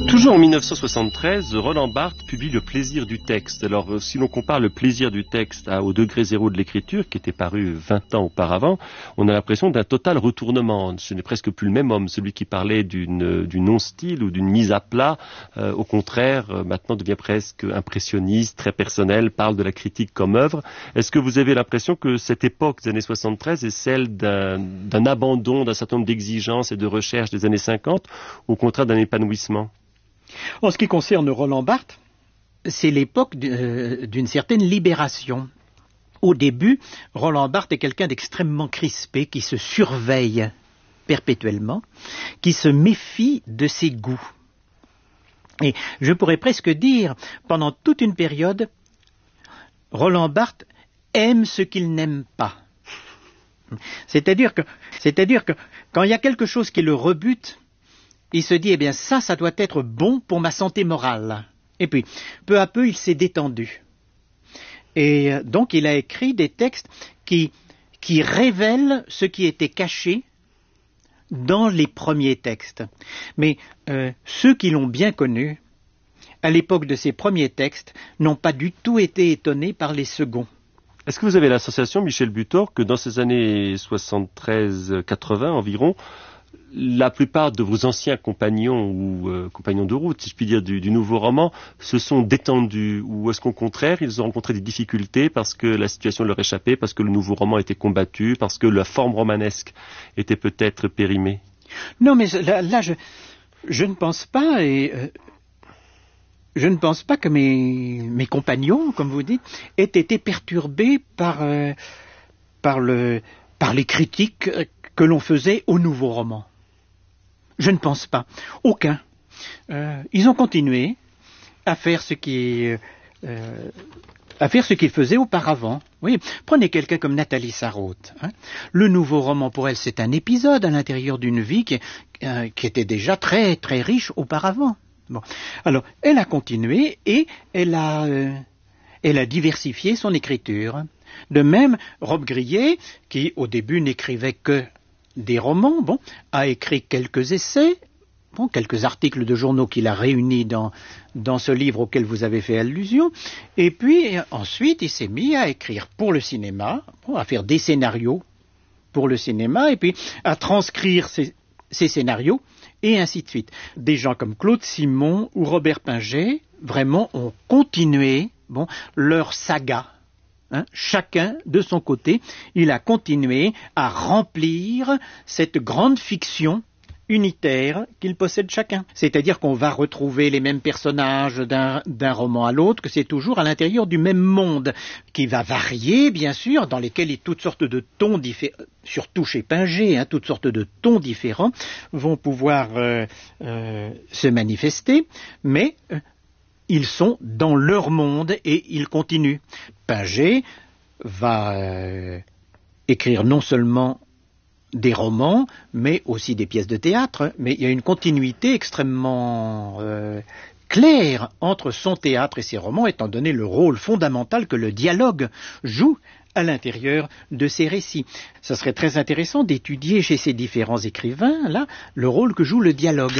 Toujours en 1973, Roland Barthes publie Le plaisir du texte. Alors, si l'on compare le plaisir du texte au degré zéro de l'écriture, qui était paru 20 ans auparavant, on a l'impression d'un total retournement. Ce n'est presque plus le même homme, celui qui parlait du non-style ou d'une mise à plat. Au contraire, maintenant devient presque impressionniste, très personnel, parle de la critique comme œuvre. Est-ce que vous avez l'impression que cette époque des années 73 est celle d'un abandon d'un certain nombre d'exigences et de recherches des années 50, ou au contraire d'un épanouissement ? En ce qui concerne Roland Barthes, c'est l'époque d'une certaine libération. Au début, Roland Barthes est quelqu'un d'extrêmement crispé, qui se surveille perpétuellement, qui se méfie de ses goûts. Et je pourrais presque dire, pendant toute une période, Roland Barthes aime ce qu'il n'aime pas. C'est-à-dire que quand il y a quelque chose qui le rebute, il se dit, eh bien ça doit être bon pour ma santé morale. Et puis, peu à peu, il s'est détendu. Et donc, il a écrit des textes qui révèlent ce qui était caché dans les premiers textes. Mais ceux qui l'ont bien connu, à l'époque de ses premiers textes, n'ont pas du tout été étonnés par les seconds. Est-ce que vous avez l'association, Michel Butor, que dans ces années 73-80 environ, la plupart de vos anciens compagnons ou compagnons de route, si je puis dire, du nouveau roman, se sont détendus, ou est-ce qu'au contraire, ils ont rencontré des difficultés parce que la situation leur échappait, parce que le nouveau roman était combattu, parce que la forme romanesque était peut-être périmée? Non, mais là je ne pense pas, je ne pense pas que mes compagnons, comme vous dites, aient été perturbés par les critiques que l'on faisait au nouveau roman. Je ne pense pas. Aucun. Ils ont continué à faire ce qu'ils faisaient auparavant. Oui, prenez quelqu'un comme Nathalie Sarraute. Le nouveau roman, pour elle, c'est un épisode à l'intérieur d'une vie qui était déjà très, très riche auparavant. Bon. Alors, elle a continué et elle a diversifié son écriture. De même, Rob Grillet, qui au début n'écrivait que des romans, a écrit quelques essais, quelques articles de journaux qu'il a réunis dans ce livre auquel vous avez fait allusion, et puis ensuite il s'est mis à écrire pour le cinéma, à faire des scénarios pour le cinéma, et puis à transcrire ces scénarios, et ainsi de suite. Des gens comme Claude Simon ou Robert Pinget, vraiment ont continué leur saga. Chacun de son côté, il a continué à remplir cette grande fiction unitaire qu'ils possèdent chacun. C'est-à-dire qu'on va retrouver les mêmes personnages d'un roman à l'autre, que c'est toujours à l'intérieur du même monde, qui va varier, bien sûr, dans lesquels toutes sortes de tons différents, surtout chez Pinget, toutes sortes de tons différents vont pouvoir se manifester, mais ils sont dans leur monde et ils continuent. Pinget va écrire non seulement des romans, mais aussi des pièces de théâtre. Mais il y a une continuité extrêmement claire entre son théâtre et ses romans, étant donné le rôle fondamental que le dialogue joue à l'intérieur de ces récits. Ça serait très intéressant d'étudier chez ces différents écrivains, là, le rôle que joue le dialogue.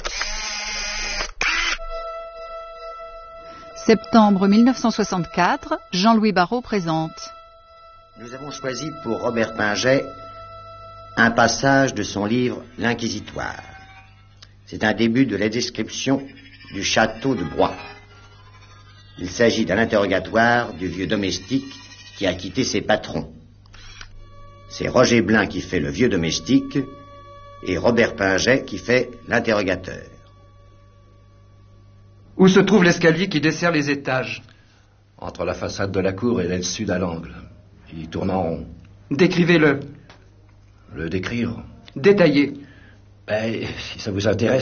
Septembre 1964, Jean-Louis Barrault présente. Nous avons choisi pour Robert Pinget un passage de son livre L'Inquisitoire. C'est un début de la description du château de Blois. Il s'agit d'un interrogatoire du vieux domestique qui a quitté ses patrons. C'est Roger Blin qui fait le vieux domestique et Robert Pinget qui fait l'interrogateur. Où se trouve l'escalier qui dessert les étages? Entre la façade de la cour et l'aile sud à l'angle. Il tourne en rond. Décrivez-le. Le décrire? Détaillez. Si ça vous intéresse.